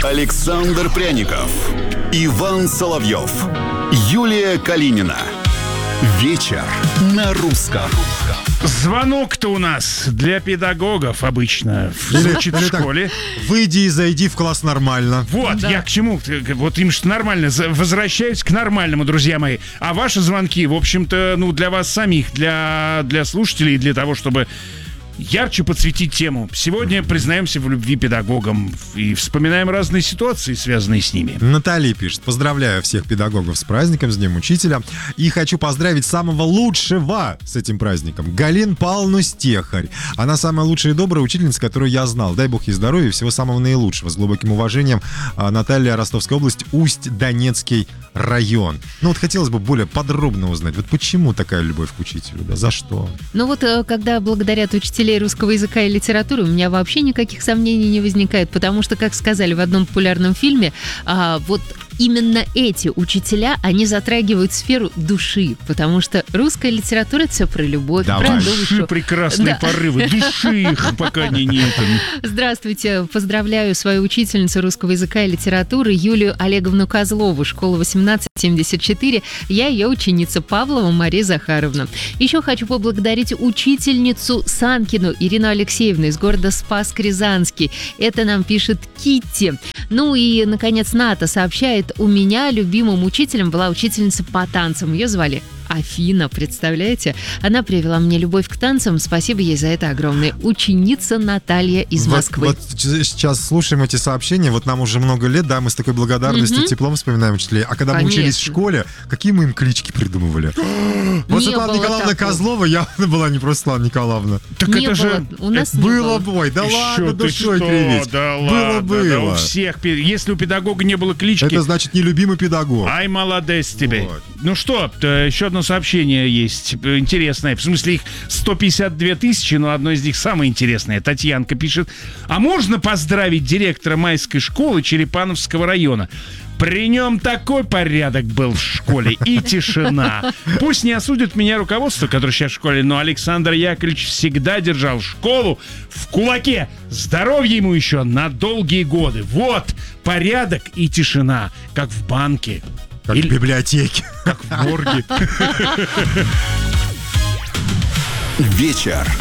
Александр Пряников, Иван Соловьев, Юлия Калинина. Вечер на русском. Звонок-то у нас для педагогов обычно звучит в школе. Выйди и зайди в класс нормально. Вот, да. Я к чему? Вот им что нормально. Возвращаюсь к нормальному, друзья мои. А ваши звонки, в общем-то, для вас самих, для слушателей, для того, чтобы ярче подсветить тему. Сегодня признаемся в любви педагогам и вспоминаем разные ситуации, связанные с ними. Наталья пишет: поздравляю всех педагогов с праздником, с Днем Учителя. И хочу поздравить самого лучшего с этим праздником, Галину Павловну Стехарь. Она самая лучшая и добрая учительница, которую я знал. Дай бог ей здоровья и всего самого наилучшего. С глубоким уважением, Наталья, Ростовская область, Усть-Донецкий район. Хотелось бы более подробно узнать, вот почему такая любовь к учителю, да, за что? Когда благодарят учителей русского языка и литературы, у меня вообще никаких сомнений не возникает, потому что, как сказали в одном популярном фильме, именно эти учителя, они затрагивают сферу души, потому что русская литература — это все про любовь, про душу. Души, прекрасные порывы, души их пока нет. Здравствуйте, поздравляю свою учительницу русского языка и литературы Юлию Олеговну Козлову, школа 1874. Я ее ученица, Павлова Мария Захаровна. Еще хочу поблагодарить учительницу Санкину Ирину Алексеевну из города Спасск-Рязанский. Это нам пишет Китти. И, наконец, Ната сообщает: у меня любимым учителем была учительница по танцам. Ее звали Афина, представляете? Она привела мне любовь к танцам. Спасибо ей за это огромное. Ученица Наталья из Москвы. Вот сейчас слушаем эти сообщения. Нам уже много лет, да, мы с такой благодарностью, теплом вспоминаем учителей. А когда мы учились в школе, какие мы им клички придумывали? Вот Светлана Николаевна Козлова явно была не просто Светлана Николаевна. Так не это было. же... У нас было. не было. Да ладно, душой кривить. Да ладно, было. Да, у всех. Если у педагога не было клички... Это значит нелюбимый педагог. Ай, молодец тебе. Вот. Еще одно сообщение есть интересное. В смысле, их 152 тысячи, но одно из них самое интересное. Татьянка пишет: а можно поздравить директора Майской школы Черепановского района? При нем такой порядок был в школе и тишина. Пусть не осудит меня руководство, которое сейчас в школе, но Александр Яковлевич всегда держал школу в кулаке. Здоровья ему еще на долгие годы. Вот, порядок и тишина, как в банке. Как в библиотеке. Как в морге. Вечер